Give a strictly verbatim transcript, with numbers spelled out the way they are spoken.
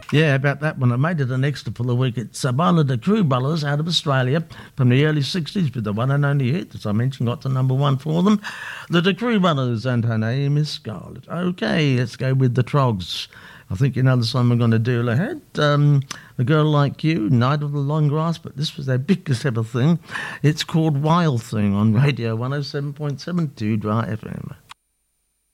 Yeah, about that one. I made it an extra for the week. It's uh, one of the Crew Brothers out of Australia from the early sixties with the one and only hit, as I mentioned, got to number one for them. The De Crew Brothers, and her name is Scarlett. Okay, let's go with the Trogs. I think you know the song we're going to do. I had um, A Girl Like You, Night of the Long Grass, but this was their biggest ever thing. It's called Wild Thing on Radio one oh seven point seven two Dry F M.